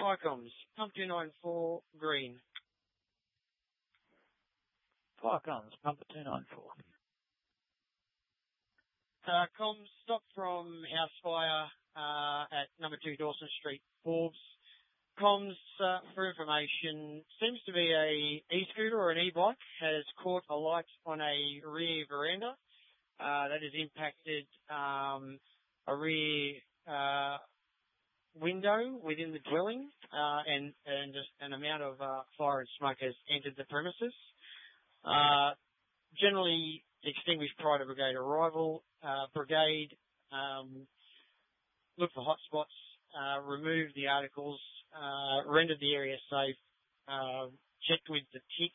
Firecoms, pump 294, green. Firecoms, pump 294. Comms, stop from house fire at number 2 Dawson Street, Forbes. Comms, for information, seems to be a e-scooter or an e-bike has caught a light on a rear veranda. That has impacted a rear window within the dwelling, and just an amount of fire and smoke has entered the premises. Generally extinguished prior to brigade arrival. Brigade looked for hot spots, removed the articles, rendered the area safe, checked with the TIC,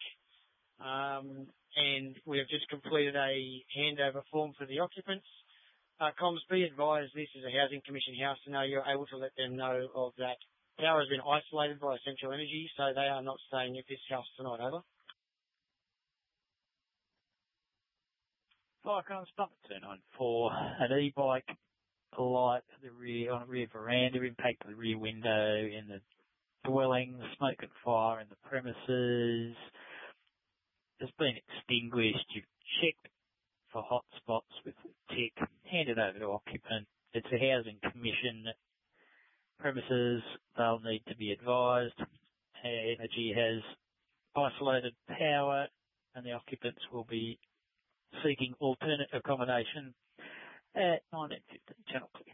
and we have just completed a handover form for the occupants. Comms, be advised this is a Housing Commission house, and now you're able to let them know of that. Power has been isolated by Essential Energy, so they are not staying at this house tonight, over. Firecoms, pump 294, an e-bike light on a rear veranda, impact the rear window in the dwelling, smoke and fire in the premises. It's been extinguished. You've checked for hot spots with TIC, handed over to occupant. It's a Housing Commission premises. They'll need to be advised. Energy has isolated power, and the occupants will be seeking alternate accommodation at 1915 Channel Clear.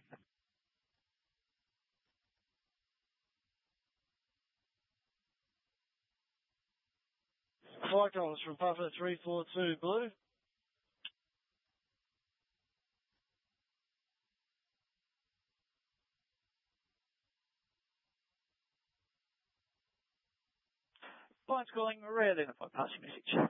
Firecoms from Puffer 342 Blue. Blind calling, rarely identified passing message.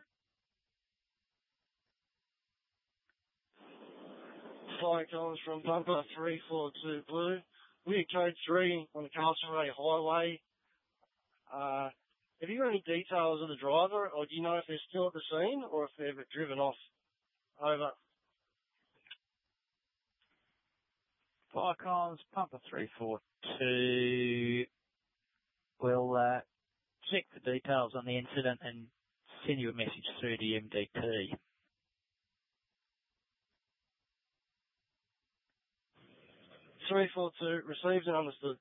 Firecoms from Puffer 342 Blue. We're code 3 on the Castlereagh Highway. Have you got any details of the driver, or do you know if they're still at the scene or if they've driven off? Over. Firecoms, Pumper 342. We'll check the details on the incident and send you a message through to MDT. Three, 4-2, received and understood.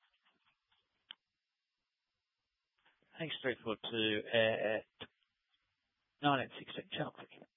Thanks, 342 at 1916 Channel Clear.